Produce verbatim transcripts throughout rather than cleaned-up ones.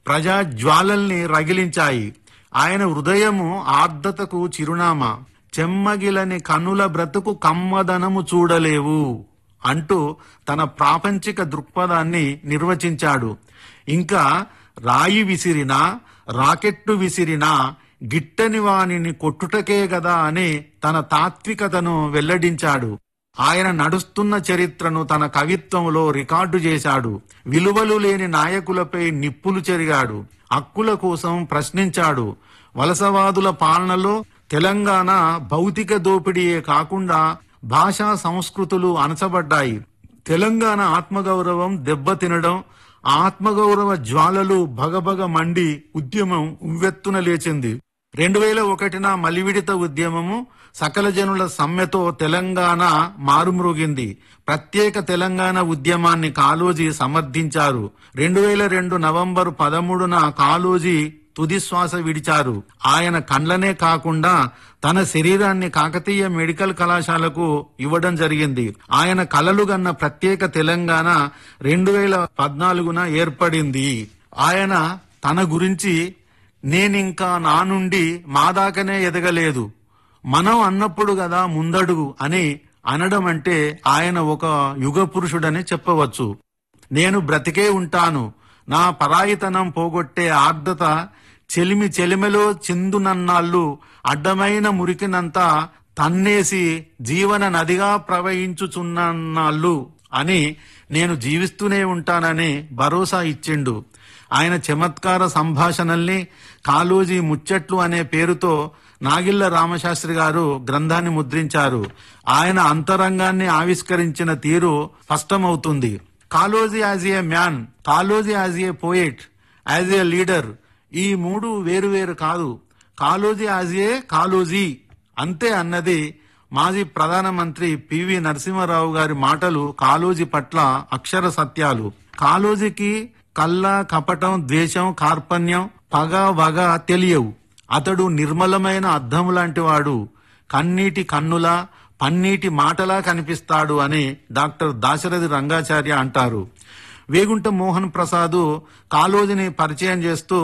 ప్రజా జ్వాలల్ని రగిలించాయి. ఆయన హృదయము ఆర్ద్రతకు చిరునామా. చెమ్మగిలని కన్నుల బ్రతుకు కమ్మదనము చూడలేవు అంటూ తన ప్రాపంచిక దృక్పథాన్ని నిర్వచించాడు. ఇంకా రాయి విసిరినా రాకెట్టు విసిరినా గిట్టని వానిని కొట్టుటకే గదా అని తన తాత్వికతను వెల్లడించాడు. ఆయన నడుస్తున్న చరిత్రను తన కవిత్వంలో రికార్డు చేశాడు. విలువలు లేని నాయకులపై నిప్పులు చెరిగాడు. హక్కుల కోసం ప్రశ్నించాడు. వలసవాదుల పాలనలో తెలంగాణ భౌతిక దోపిడీయే కాకుండా భాషా సంస్కృతులు అణచబడ్డాయి. తెలంగాణ ఆత్మగౌరవం దెబ్బతినడం, ఆత్మగౌరవ జ్వాలలు భగభగ మండి ఉద్యమం ఉవ్వెత్తున లేచింది. రెండు వేల ఒకటిన మలివిడిత ఉద్యమము సకల జనుల సమ్మెతో తెలంగాణ మారుమ్రోగింది. ప్రత్యేక తెలంగాణ ఉద్యమాన్ని కాళోజీ సమర్థించారు. రెండు వేల రెండు నవంబర్ పదమూడున కాళోజీ తుది శ్వాస విడిచారు. ఆయన కండ్లనే కాకుండా తన శరీరాన్ని కాకతీయ మెడికల్ కళాశాలకు ఇవ్వడం జరిగింది. ఆయన కలలుగన్న ప్రత్యేక తెలంగాణ రెండు వేల పద్నాలుగున ఏర్పడింది. ఆయన తన గురించి నేనింకా నా నుండి మా దాకనే ఎదగలేదు, మనం అన్నప్పుడు గదా ముందడుగు అని అనడం అంటే ఆయన ఒక యుగ పురుషుడని చెప్పవచ్చు. నేను బ్రతికే ఉంటాను, నా పరాయితనం పోగొట్టే ఆర్ద్రత చెలిమి చెలిమెలో చిందునన్నాళ్ళు అడ్డమైన మురికినంతా తన్నేసి జీవన నదిగా ప్రవహించుచున్నన్నాళ్ళు అని నేను జీవిస్తూనే ఉంటానని భరోసా ఇచ్చిండు. ఆయన చమత్కార సంభాషణల్ని కాళోజీ ముచ్చట్లు అనే పేరుతో నాగిళ్ల రామశాస్త్రి గారు గ్రంథాన్ని ముద్రించారు. ఆయన అంతరంగాన్ని ఆవిష్కరించిన తీరు స్పష్టమవుతుంది. Kaloji as a man, Kaloji as a poet, as a leader, ఈ మూడు వేరు వేరు కాదు. కాళోజీ యాజ్ ఏ కాళోజీ అంతే అన్నది మాజీ ప్రధానమంత్రి పివి నరసింహారావు గారి మాటలు కాళోజీ పట్ల అక్షర సత్యాలు. కాళోజీకి కళ్ళ కపటం, ద్వేషం, కార్పణ్యం, పగ వగ తెలియవు. అతడు నిర్మలమైన అద్దం లాంటి వాడు, కన్నీటి కన్నులా పన్నీటి మాటలా కనిపిస్తాడు అని డాక్టర్ దాశరథి రంగాచార్య అంటారు. వేగుంట మోహన్ ప్రసాద్ కాళోజీని పరిచయం చేస్తూ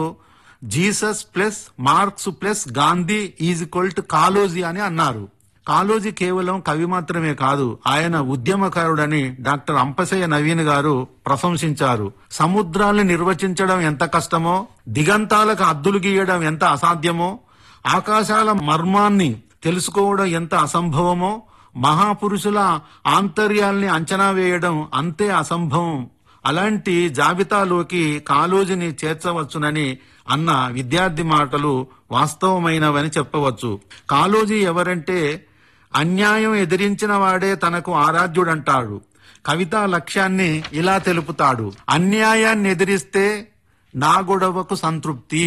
Jesus plus marks plus Gandhi is equal to Kaloji అని అన్నారు. కాళోజీ కేవలం కవి మాత్రమే కాదు, ఆయన ఉద్యమకారుడని డాక్టర్ అంపశయ్య నవీన్ గారు ప్రశంసించారు. సముద్రాల్ని నిర్వచించడం ఎంత కష్టమో, దిగంతాలకు అద్దులు గీయడం ఎంత అసాధ్యమో, ఆకాశాల మర్మాన్ని తెలుసుకోవడం ఎంత అసంభవమో, మహాపురుషుల ఆంతర్యాల్ని అంచనా వేయడం అంతే అసంభవం. అలాంటి జాబితాలోకి కాళోజీని చేర్చవచ్చునని అన్న విద్యార్థి మాటలు వాస్తవమైనవని చెప్పవచ్చు. కాళోజీ ఎవరంటే అన్యాయం ఎదిరించిన వాడే తనకు ఆరాధ్యుడంటాడు. కవితా లక్ష్యాన్ని ఇలా తెలుపుతాడు: అన్యాయాన్ని ఎదిరిస్తే నా గొడవకు సంతృప్తి,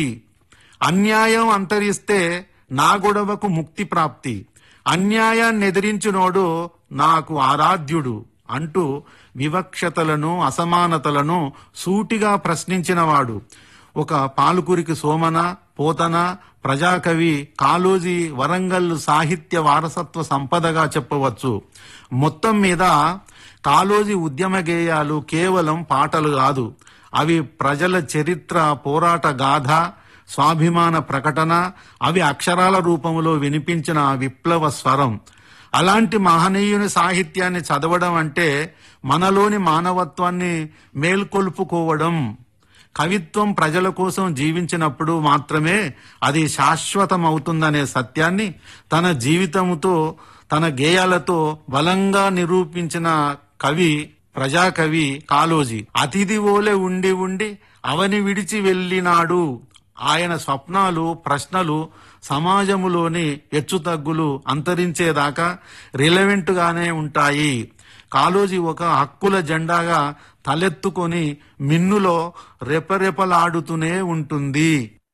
అన్యాయం అంతరిస్తే నా గొడవకు ముక్తి ప్రాప్తి, అన్యాయాన్ని ఎదిరించినోడు నాకు ఆరాధ్యుడు అంటూ వివక్షతలను అసమానతలను సూటిగా ప్రశ్నించినవాడు. ఒక పాలుకురికి సోమన, పోతన, ప్రజాకవి కాళోజీ వరంగల్ సాహిత్య వారసత్వ సంపదగా చెప్పవచ్చు. మొత్తం మీద కాళోజీ ఉద్యమ గేయాలు కేవలం పాటలు కాదు, అవి ప్రజల చరిత్ర, పోరాట గాథ, స్వాభిమాన ప్రకటన. అవి అక్షరాల రూపంలో వినిపించిన విప్లవ స్వరం. అలాంటి మహనీయుని సాహిత్యాన్ని చదవడం అంటే మనలోని మానవత్వాన్ని మేల్కొల్పుకోవడం. కవిత్వం ప్రజల కోసం జీవించినప్పుడు మాత్రమే అది శాశ్వతమవుతుందనే సత్యాన్ని తన జీవితంతో, తన గేయాలతో బలంగా నిరూపించిన కవి, ప్రజాకవి కాళోజీ. అతిథి ఓలే ఉండి ఉండి అవని విడిచి వెళ్ళినాడు. ఆయన స్వప్నాలు, ప్రశ్నలు సమాజములోని హెచ్చుతగ్గులు అంతరించేదాకా రిలవెంట్ గానే ఉంటాయి. కాళోజీ ఒక హక్కుల జెండాగా తలెత్తుకొని మిన్నులో రెపరెపలాడుతూనే ఉంటుంది.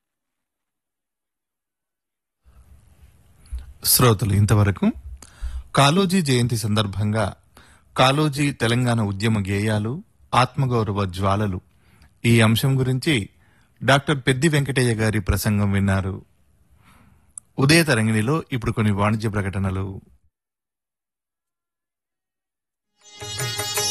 శ్రోతలు ఇంతవరకు కాళోజీ జయంతి సందర్భంగా కాళోజీ తెలంగాణ ఉద్యమ గేయాలు, ఆత్మగౌరవ జ్వాలలు ఈ అంశం గురించి డాక్టర్ పెద్ది వెంకటయ్య గారి ప్రసంగం విన్నారు. ఉదయ తరంగిణిలో ఇప్పుడు కొన్ని వాణిజ్య ప్రకటనలు.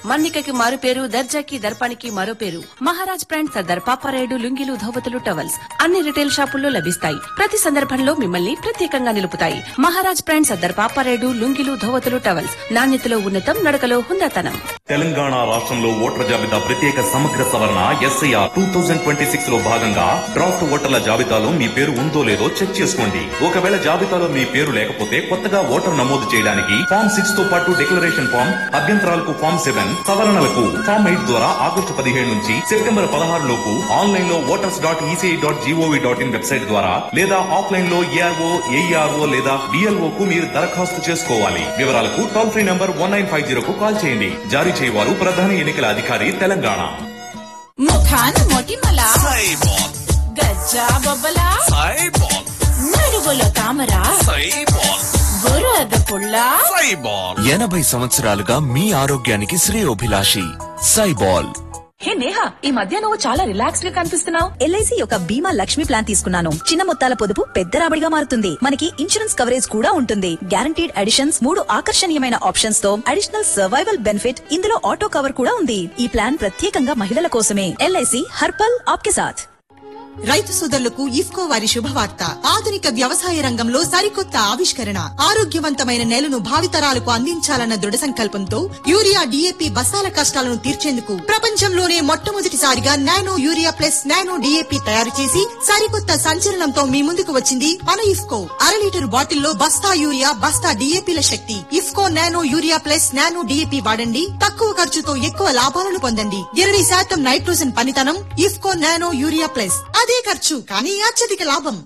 మన్నికకి మారు పేరు, దర్జాకి దర్పానికి మరో పేరు. మహారాజ్ బ్రాండ్ సర్దార్ పాపారాయుడు లుంగీలు, ధోవతులు, టవల్స్ అన్ని రిటైల్ షాపుల్లో లభిస్తాయి. ప్రతి సందర్భంలో మిమ్మల్ని ప్రత్యేకంగా నిలుపుతాయి. మహారాజ్ బ్రాండ్ సర్దార్ పాపారాయుడు లుంగీలు, ధోవతులు, టవల్స్ నాణ్యతలో ఉన్నతం, నడకలో హుందాతనం. తెలంగాణ రాష్ట్రంలో ఓటర్ల జాబితా ప్రత్యేక సమగ్ర సవరణ SIR two thousand twenty six లో భాగంగా డ్రాఫ్ట్ ఓటర్ల జాబితాలో మీ పేరు ఉందో లేదో చెక్ చేసుకోండి. ఒకవేళ జాబితాలో మీ పేరు లేకపోతే కొత్తగా ఓటర్ నమోదు చేయడానికి ఫామ్ సిక్స్ తో పాటు డిక్లరేషన్ ఫామ్, అభ్యంతరాలకు ఫామ్ సెవెన్, సవరణలకు ఫామ్ ఎయిట్ ద్వారా ఆగస్టు పదిహేడు నుంచి సెప్టెంబర్ పదహారు లోపు ఆన్లైన్ లో voters dot ECI dot GOV dot in website ద్వారా లేదా ఆఫ్లైన్ లో ఏఆర్ఓ, ఏఈఆర్ఓ లేదా డిఎల్ఓ కు మీరు దరఖాస్తు చేసుకోవాలి. వివరాలకు toll free number one nine five zero కు కాల్ చేయండి. జారీ చేయవారు ప్రధాన ఎన్నికల అధికారి, తెలంగాణ. ముఖాన మొటిమల గజ్జా బొబ్బల నడువులో తామర బురద పుల్ల ఎనభై సంవత్సరాలుగా మీ ఆరోగ్యానికి శ్రేయోభిలాషి సైబాల్. హే నేహా, ఈ మధ్య నువ్వు చాలా రిలాక్స్ గా కనిపిస్తున్నావు. ఎల్ఐసి యొక్క బీమా లక్ష్మి ప్లాన్ తీసుకున్నాను. చిన్న మొత్తాల పొదుపు పెద్ద రాబడిగా మారుతుంది. మనకి ఇన్సూరెన్స్ కవరేజ్ కూడా ఉంటుంది. గ్యారంటీడ్ అడిషన్స్, మూడు ఆకర్షణీయమైన ఆప్షన్స్ తో అడిషనల్ సర్వైవల్ బెనిఫిట్, ఇందులో ఆటో కవర్ కూడా ఉంది. ఈ ప్లాన్ ప్రత్యేకంగా మహిళల కోసమే. ఎల్ఐసి హర్పల్ ఆప్కే సాథ్. రైతు సోదరులకు ఇఫ్కో వారి శుభవార్త. ఆధునిక వ్యవసాయ రంగంలో సరికొత్త ఆవిష్కరణ, ఆరోగ్యవంతమైన నేలను భావితరాలకు అందించాలన్న దృఢ సంకల్పంతో యూరియా, డీఏపీ బస్తాల కష్టాలను తీర్చేందుకు ప్రపంచంలోనే మొట్టమొదటిసారిగా nano urea plus nano DAP తయారు చేసి సరికొత్త సంచలనంతో మీ ముందుకు వచ్చింది మన ఇఫ్కో. అర లీటర్ బాటిల్లో బస్తా యూరియా, బస్తా డీఏపీల శక్తి. IFFCO nano urea plus nano DAP వాడండి. తక్కువ ఖర్చుతో ఎక్కువ లాభాలను పొందండి. ఇరవై శాతం నైట్రోజన్ పనితనం. IFFCO nano urea plus. అదే ఖర్చు కానీ అత్యధిక లాభం.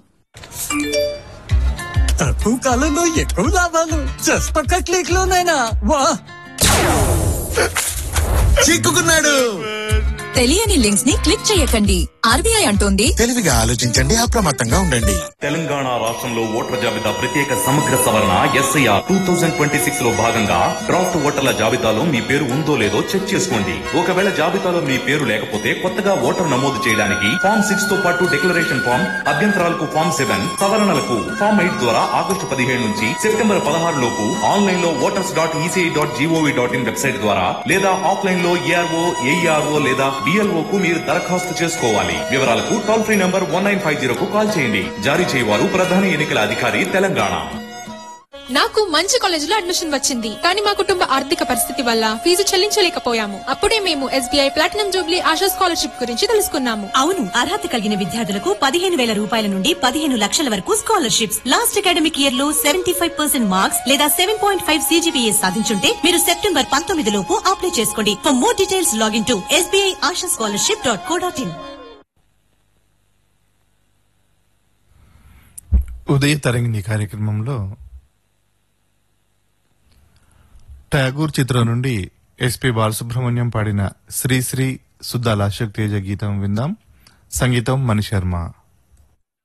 తక్కువ కాలంలో ఎక్కువ లాభాలు జస్ట్ ఒక్క క్లిక్ లోనైనా వా. చిక్కుకున్నాడు. తెలియని లింక్స్ ని క్లిక్ చేయకండి. ఆర్బీఐ అంటోంది తెలివిగా ఆలోచించండి, అప్రమత్తంగా ఉండండి. తెలంగాణ రాష్ట్రంలో ఓటర్ల జాబితా ప్రత్యేక సమగ్ర సవరణ SIR two thousand twenty six లో భాగంగా డ్రాఫ్ట్ ఓటర్ల జాబితాలో మీ పేరు ఉందో లేదో చెక్ చేసుకోండి. ఒకవేళ జాబితాలో మీ పేరు లేకపోతే కొత్తగా ఓటర్ నమోదు చేయడానికి ఫామ్ సిక్స్ తో పాటు డిక్లరేషన్ ఫామ్, అభ్యంతరాలకు ఫామ్ సెవెన్, సవరణలకు ఫామ్ ఎయిట్ ద్వారా ఆగస్టు పదిహేడు నుంచి సెప్టెంబర్ పదహారు లోపు ఆన్లైన్ లో voters dot ECI dot GOV dot in website ద్వారా లేదా ఆఫ్లైన్ లో ఏఆర్ఓ, ఏఈఆర్ఓ లేదా డిఎల్ఓ కు మీరు దరఖాస్తు చేసుకోవాలి. వివరాలకు toll free number one nine five zero కు కాల్ చేయండి. జారీ చేయవారు ప్రధాన ఎన్నికల అధికారి, తెలంగాణ. నాకు మంచి కాలేజీలో అడ్మిషన్ వచ్చింది, కానీ మా కుటుంబ ఆర్థిక పరిస్థితి వల్ల ఫీజు చెల్లించలేకపోయాము. అప్పుడే మేము SBI platinum Jubilee ASHA scholarship గురించి తెలుసుకున్నాము. అవును, అర్హత కలిగిన విద్యార్థులకు పదిహేను వేల రూపాయల నుండి పదిహేను లక్షల వరకు స్కాలర్షిప్స్. లాస్ట్ అకాడమిక్ ఇయర్ లో సెవెంటీ ఫైవ్ పర్సెంట్ మార్క్స్ లేదా సెవెన్ పాయింట్ ఫైవ్ సీజీపీఏ సాధించుంటే మీరు సెప్టెంబర్ పంతొమ్మిది లోపు అప్లై చేసుకోండి. For more details login to SBI ASHA scholarship dot co dot in. ఉదయ తరంగిణి కార్యక్రమంలో ఠాగూర్ చిత్రం నుండి ఎస్పి బాలసుబ్రహ్మణ్యం పాడిన శ్రీశ్రీ సుద్దాల అశోక్ తేజ గీతం విందాం. సంగీతం మణి శర్మ.